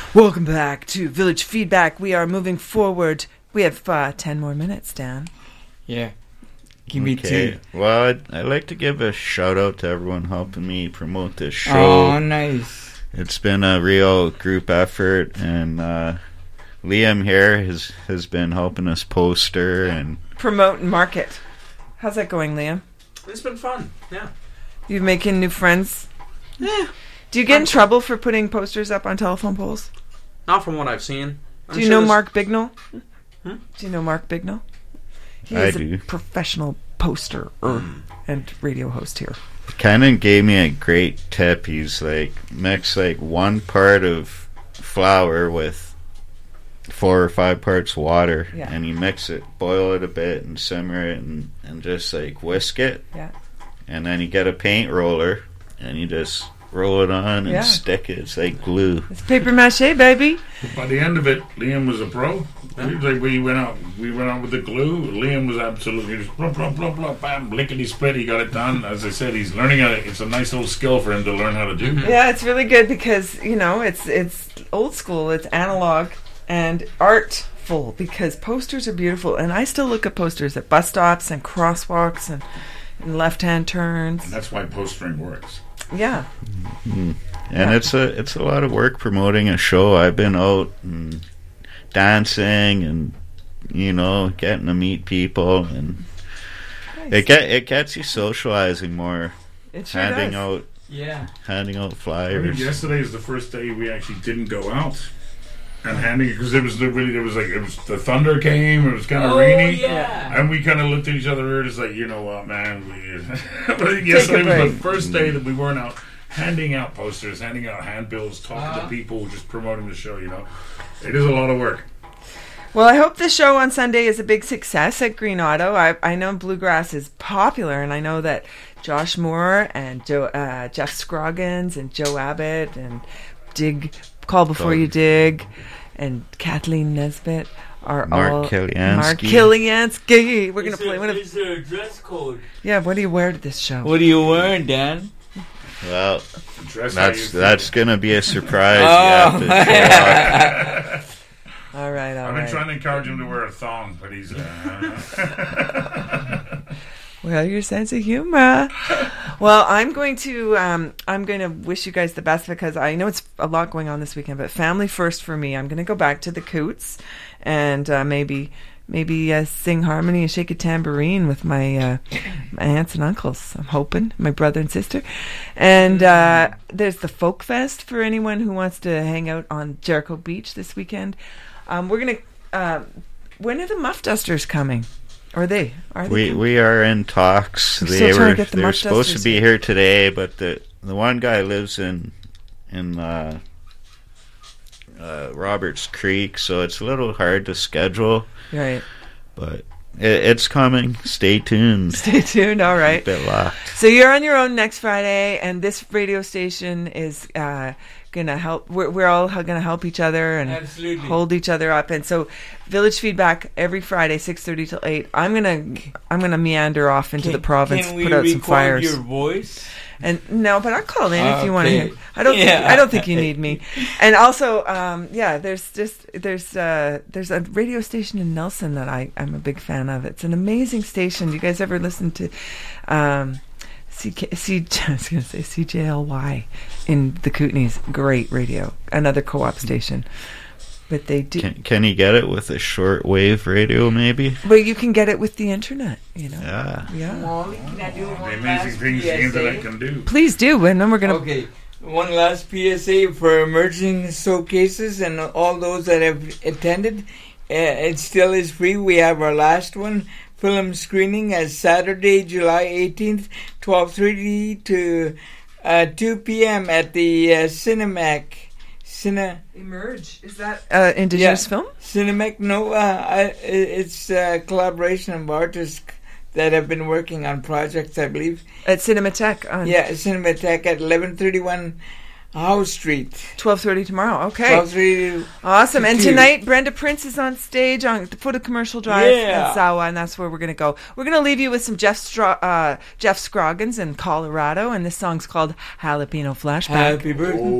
Welcome back to Village Feedback. We are moving forward. We have 10 more minutes, Dan. Yeah. Give me two. Well, I'd like to give a shout out to everyone helping me promote this show. Oh, nice. It's been a real group effort, and Liam here has been helping us poster and promote and market. How's that going, Liam? It's been fun, yeah. You making new friends? Yeah. Do you get in trouble for putting posters up on telephone poles? Not from what I've seen. Do you know Mark Bignell? Do you know Mark Bignell? He is I do. A professional poster and radio host here. Kenan gave me a great tip. He's like, mix like 1 part of flour with 4 or 5 parts water, and you mix it, boil it a bit, and simmer it, and just like whisk it. Yeah. And then you get a paint roller, and you just roll it on and stick it. It's like glue. It's paper mache, baby. By the end of it, Liam was a pro. We went out with the glue. Liam was absolutely just blah, blah, blah, blah, bam, lickety split. He got it done. As I said, he's learning how to. It's a nice little skill for him to learn how to do. Yeah, it's really good because it's old school. It's analog and artful because posters are beautiful. And I still look at posters at bus stops and crosswalks and left-hand turns. And that's why postering works. Yeah. Mm-hmm. And it's a lot of work promoting a show. I've been out and dancing and getting to meet people, and nice. it gets you socializing more. It sure handing does. handing out flyers. I mean, yesterday is the first day we actually didn't go out and handing it because it was the thunder came. It was kind of rainy, and we kind of looked at each other. We were just like, you know what, man. But I think yesterday was the first day that we weren't out handing out posters, handing out handbills, talking to people, just promoting the show. It is a lot of work. Well, I hope the show on Sunday is a big success at Green Auto. I know bluegrass is popular, and I know that Josh Moore and Jeff Scroggins and Joe Abbott and Call Before You Dig and Kathleen Nesbitt are Mark Kiliansky. We're going to play one of... Is there a dress code? Yeah, what do you wear to this show? What are you wearing, Dan? Well, that's going to be a surprise. You have to All right. I've been trying to encourage him to wear a thong, but he's... Well, your sense of humor. Well, I'm going to wish you guys the best because I know it's a lot going on this weekend, but family first for me. I'm going to go back to the Coots and maybe sing harmony and shake a tambourine with my aunts and uncles. I'm hoping, my brother and sister. And there's the Folk Fest for anyone who wants to hang out on Jericho Beach this weekend. We're going to... when are the Muff Dusters coming? Are they? We are in talks. They're supposed to be here today, but the one guy lives in Roberts Creek, so it's a little hard to schedule. Right. But it's coming. Stay tuned. Stay tuned. All right. A bit locked. So you're on your own next Friday, and this radio station is gonna help. We're all gonna help each other and hold each other up. And so, Village Feedback every Friday, 6:30 till 8. I'm gonna meander off into the province, put out some fires. Your voice? And no, but I'll call in if you want to hear. I don't think you need me. And also, there's a radio station in Nelson that I'm a big fan of. It's an amazing station. Do you guys ever listen to CJLY in the Kootenays? Great radio. Another co-op station. But they do. Can you get it with a shortwave radio, maybe? Well, you can get it with the internet, Yeah. Molly, can I do one the amazing things the internet can do. Please do, and then we're going to... Okay, one last PSA for emerging showcases and all those that have attended. It still is free. We have our last one, film screening, as Saturday, July 18th, 12:30 to 2 p.m. at the Cinemac. Emerge. Is that Indigenous film? Cinemac, no. It's a collaboration of artists that have been working on projects, I believe. At Cinematheque. Cinematheque at 1131 House Street. 12:30 tomorrow. Okay. 12:30. Awesome. And tonight, Brenda Prince is on stage on the foot of Commercial Drive in Zawa, and that's where we're going to go. We're going to leave you with some Jeff Scroggins in Colorado, and this song's called Jalapeno Flashback. Happy birthday.